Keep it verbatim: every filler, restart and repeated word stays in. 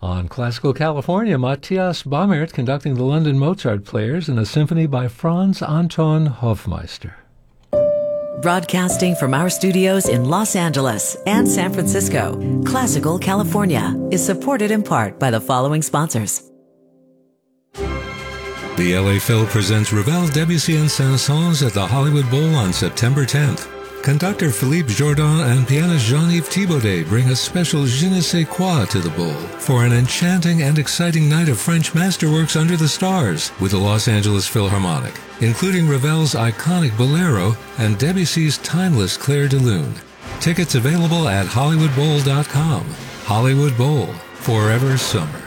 On Classical California, Matthias Baumert conducting the London Mozart Players in a symphony by Franz Anton Hofmeister. Broadcasting from our studios in Los Angeles and San Francisco, Classical California is supported in part by the following sponsors. The L A Phil presents Ravel, Debussy, and Saint-Saëns at the Hollywood Bowl on September tenth. Conductor Philippe Jourdan and pianist Jean-Yves Thibaudet bring a special je ne sais quoi to the bowl for an enchanting and exciting night of French masterworks under the stars with the Los Angeles Philharmonic, including Ravel's iconic Bolero and Debussy's timeless Clair de Lune. Tickets available at hollywood bowl dot com. Hollywood Bowl, forever summer.